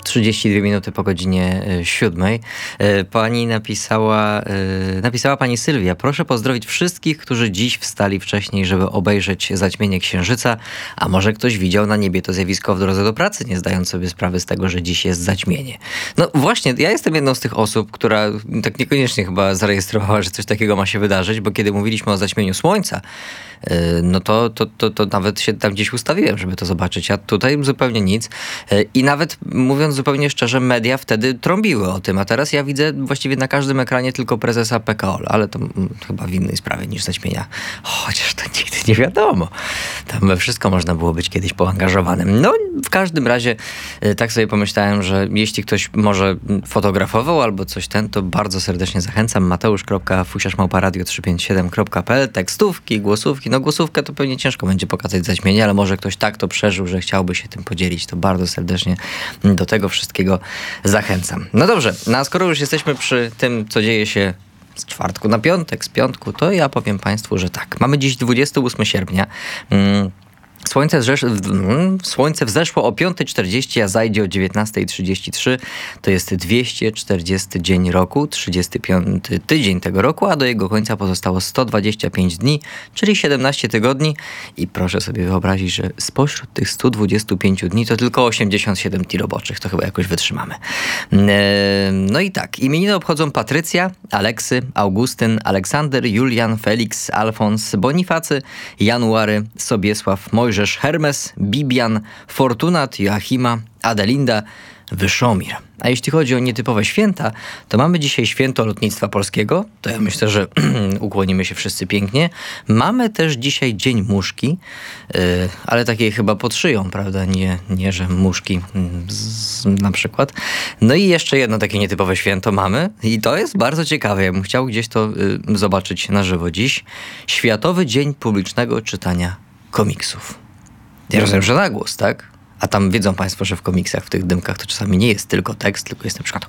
32 minuty po godzinie 7. Pani napisała pani Sylwia: proszę pozdrowić wszystkich, którzy dziś wstali wcześniej, żeby obejrzeć zaćmienie księżyca, a może ktoś widział na niebie to zjawisko w drodze do pracy, nie zdając sobie sprawy z tego, że dziś jest zaćmienie. No właśnie, ja jestem jedną z tych osób, która tak niekoniecznie chyba zarejestrowała, że coś takiego ma się wydarzyć, bo kiedy mówiliśmy o zaćmieniu słońca, no to nawet się tam gdzieś ustawiłem, żeby to zobaczyć, a tutaj zupełnie nic. I nawet mówiąc zupełnie szczerze, media wtedy trąbiły o tym, a teraz ja widzę właściwie na każdym ekranie tylko prezesa PKOL, ale to chyba w innej sprawie niż zaćmienia. Chociaż to nigdy nie wiadomo. Tam we wszystko można było być kiedyś poangażowanym. No w każdym razie tak sobie pomyślałem, że jeśli ktoś może fotografował albo coś to bardzo serdecznie zachęcam. mateusz.fusiaszmałparadio357.pl. Tekstówki, głosówki. No głosówkę to pewnie ciężko będzie pokazać zaćmienie, ale może ktoś tak to przeżył, że chciałby się tym podzielić. To bardzo serdecznie do tego wszystkiego zachęcam. No dobrze, no a skoro już jesteśmy przy tym, co dzieje się z czwartku na piątek, z piątku, to ja powiem państwu, że tak. Mamy dziś 28 sierpnia. Słońce wzeszło o 5:40, a zajdzie o 19:33. To jest 240 dzień roku, 35 tydzień tego roku, a do jego końca pozostało 125 dni, czyli 17 tygodni. I proszę sobie wyobrazić, że spośród tych 125 dni to tylko 87 dni roboczych. To chyba jakoś wytrzymamy. No i tak, imieniny obchodzą Patrycja, Aleksy, Augustyn, Aleksander, Julian, Felix, Alfons, Bonifacy, January, Sobiesław, Mojżesz, Hermes, Bibian, Fortunat, Joachima, Adelinda, Wyszomir. A jeśli chodzi o nietypowe święta, to mamy dzisiaj święto lotnictwa polskiego. To ja myślę, że ukłonimy się wszyscy pięknie. Mamy też dzisiaj Dzień Muszki, ale takiej chyba pod szyją, prawda? Nie że muszki na przykład. No i jeszcze jedno takie nietypowe święto mamy i to jest bardzo ciekawe. Ja bym chciał gdzieś to zobaczyć na żywo dziś. Światowy Dzień Publicznego Czytania Komiksów. Ja rozumiem, że na głos, tak? A tam wiedzą państwo, że w komiksach, w tych dymkach to czasami nie jest tylko tekst, tylko jest na przykład